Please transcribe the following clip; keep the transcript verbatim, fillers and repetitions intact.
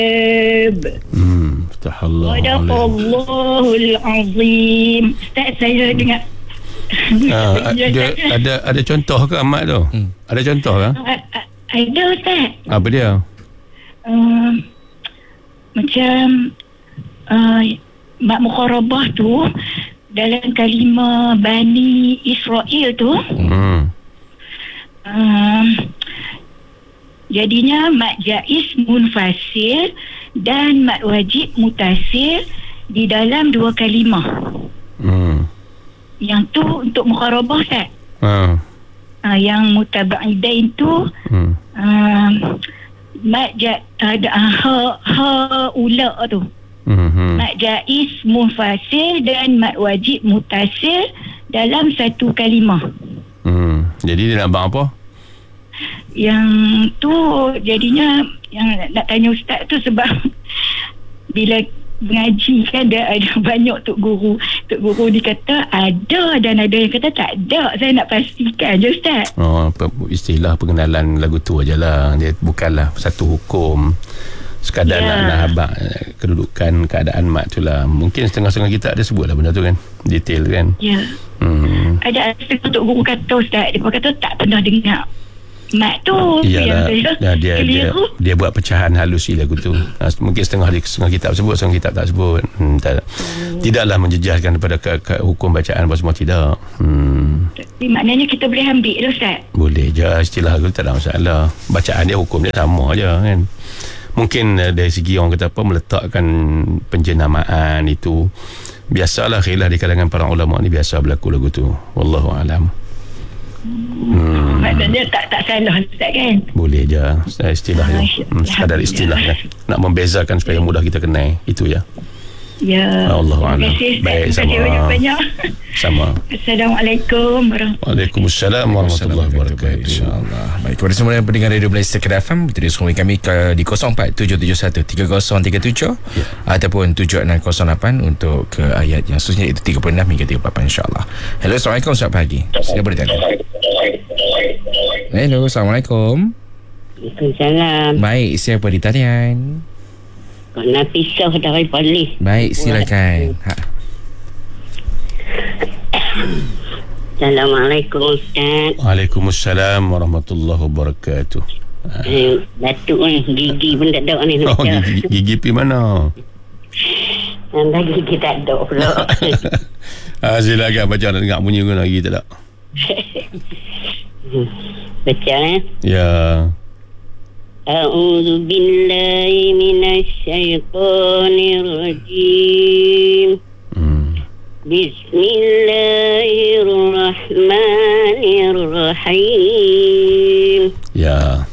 Hmm, Astaghfirullah. Sadaqallahul azim. Ustaz, saya dengar. Ah, ada, ada ada contoh ke amat tu? Hmm. Ada contoh ke? Ada, Ustaz. Apa dia? Uh, macam uh, Mak Mukharabah tu dalam kalimah Bani Israel tu, hmm. uh, jadinya mat jaiz munfasil dan mat wajib mutasil di dalam dua kalimah. Hmm. Yang tu untuk mukharabah, Ustaz. Ha. Uh, yang mutabaidain tu hmm. uh, mat ja, ada uh, ha ha ula tu. Hmm. Mat jaiz munfasil dan mat wajib mutasil dalam satu kalimah. Hmm. Jadi dia nak buat apa? Yang tu jadinya yang nak tanya Ustaz tu sebab bila mengaji kan dia ada banyak tok guru tok guru dia kata ada dan ada yang kata tak ada. Saya nak pastikan je, Ustaz. Oh, istilah pengenalan lagu tu ajalah. Dia bukanlah satu hukum, sekadar yeah. nak nak habaq kedudukan keadaan mat tu lah. Mungkin setengah-setengah kita ada sebut lah benda tu kan, detail kan. Ya yeah. hmm. Ada setengah tok guru kata, Ustaz, dia kata tak pernah dengar mat tu. Iyalah, yang dia, dia, dia buat pecahan halus lagu tu. Mungkin setengah setengah kitab sebut, setengah kitab tak sebut. hmm, tak, hmm. Tidaklah menjejaskan daripada ke, ke hukum bacaan apa semua, tidak. hmm. Jadi maknanya kita boleh ambil tu, Ustaz? Boleh je, istilah tu tak ada masalah. Bacaan dia, hukum dia sama je kan. Mungkin dari segi orang kata apa, meletakkan penjenamaan itu biasalah, khilaf di kalangan para ulama ni biasa berlaku lagu tu. Wallahu alam. Hmm. Maknanya tak tak salah, Ustaz, kan? Boleh je istilah ah, tu. Hmm, sekadar istilah kan. Nak membezakan supaya mudah kita kenal. Itu ya. Ya. Allahuakbar. Baik, sama. Banyak. Sama. Assalamualaikum warahmatullahi Waalaikumsalam warahmatullahi wabarakatuh. InsyaAllah. Baik, kepada semua yang pendengar Radio Malaysia Kedah F M, terus hubungi kami ke, di kosong empat tujuh tujuh satu tiga kosong tiga tujuh ya. Ataupun tujuh enam kosong lapan untuk ke ayat yang seterusnya, itu tiga puluh enam hingga tiga puluh lapan, insyaAllah. Hello, Assalamualaikum, selamat pagi. Saya boleh tanya. Hello, Assalamualaikum. Waalaikumsalam. Baik, siapa di talian? Kak Nafisah dari Palih. Baik, silakan. Ha. Assalamualaikum, Ustaz. Waalaikumsalam warahmatullahi wabarakatuh. Eh, batuk ni, gigi pun tak ada ni. Oh, gigi, gigi pi mana? Anda gigi tak ada pula. Ah, silakan baca, nak dengar bunyi guna gigi tak ada. Baca eh? Ya. A'udzu billahi minasy syaithanir rajim. Hmm. Bismillahirrahmanirrahim. Ya.